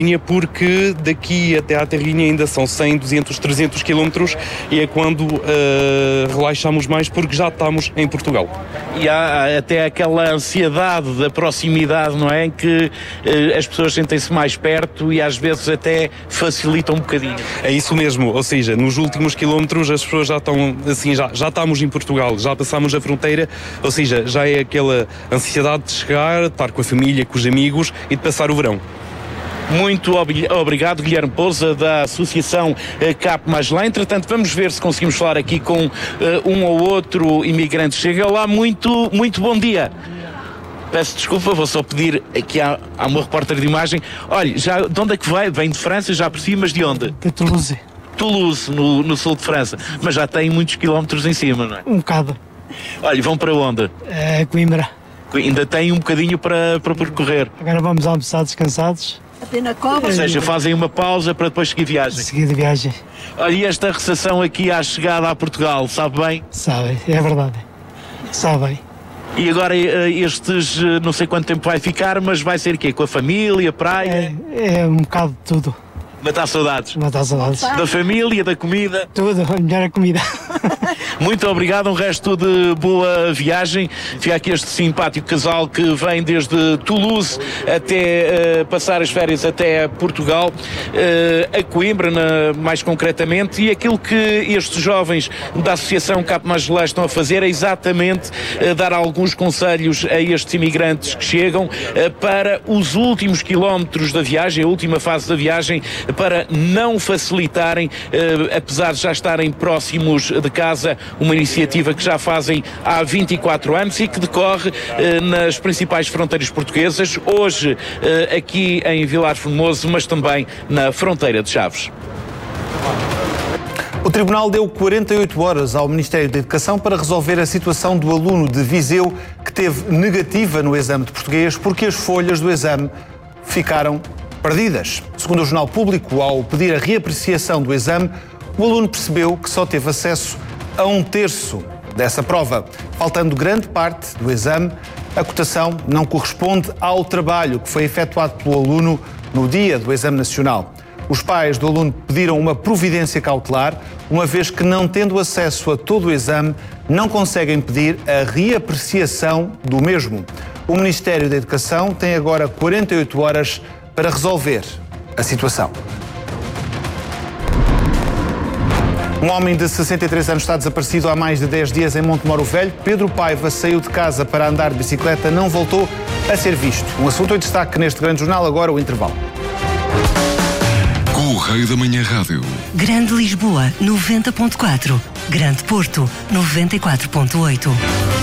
porque daqui até à Terrinha ainda são 100, 200, 300 quilómetros e é quando relaxamos mais porque já estamos em Portugal. E há até aquela ansiedade da proximidade, não é? Em que as pessoas sentem-se mais perto e às vezes até facilitam um bocadinho. É isso mesmo, ou seja, nos últimos quilómetros as pessoas já estão assim, já estamos em Portugal, já passamos a fronteira, ou seja, já é aquela ansiedade de chegar, de estar com a família, com os amigos e de passar o verão. Muito obrigado, Guilherme Pousa, da Associação CAP Magellan. Entretanto, vamos ver se conseguimos falar aqui com um ou outro imigrante. Chega lá, muito bom dia. Peço desculpa, vou só pedir, aqui há uma repórter de imagem. Olha, já, de onde é que vai? Vem de França, já por si, mas de onde? De Toulouse. Toulouse, no sul de França. Mas já tem muitos quilómetros em cima, não é? Um bocado. Olha, vão para onde? Coimbra. Ainda tem um bocadinho para percorrer. Agora vamos almoçar descansados. Ou seja, fazem uma pausa para depois seguir viagem. Seguir de viagem. Olha, e esta recepção aqui à chegada a Portugal, sabe bem? Sabe, é verdade. Sabe bem. E agora estes, não sei quanto tempo vai ficar, mas vai ser o quê? Com a família, praia? É um bocado de tudo. Matar saudades? Matar saudades. Da família, da comida? Tudo, melhor a comida. Muito obrigado, um resto de boa viagem. Fica aqui este simpático casal que vem desde Toulouse até passar as férias até Portugal, a Coimbra, mais concretamente, e aquilo que estes jovens da Associação CAP Magellan estão a fazer é exatamente dar alguns conselhos a estes imigrantes que chegam para os últimos quilómetros da viagem, a última fase da viagem, para não facilitarem, apesar de já estarem próximos de casa, uma iniciativa que já fazem há 24 anos e que decorre nas principais fronteiras portuguesas, hoje aqui em Vilar Formoso, mas também na fronteira de Chaves. O Tribunal deu 48 horas ao Ministério da Educação para resolver a situação do aluno de Viseu que teve negativa no exame de português porque as folhas do exame ficaram perdidas. Segundo o Jornal Público, ao pedir a reapreciação do exame, o aluno percebeu que só teve acesso a 1/3 dessa prova. Faltando grande parte do exame, a cotação não corresponde ao trabalho que foi efetuado pelo aluno no dia do exame nacional. Os pais do aluno pediram uma providência cautelar, uma vez que, não tendo acesso a todo o exame, não conseguem pedir a reapreciação do mesmo. O Ministério da Educação tem agora 48 horas para resolver a situação. Um homem de 63 anos está desaparecido há mais de 10 dias em Montemoro Velho. Pedro Paiva saiu de casa para andar de bicicleta, não voltou a ser visto. Um assunto em destaque neste grande jornal, agora o intervalo. Correio da Manhã Rádio. Grande Lisboa, 90.4. Grande Porto, 94.8.